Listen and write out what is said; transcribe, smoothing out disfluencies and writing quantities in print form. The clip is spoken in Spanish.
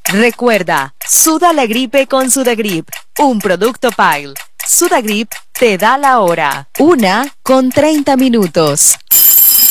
Recuerda, suda la gripe con Sudagrip, un producto Pile. Sudagrip te da la hora. 1:30 minutos.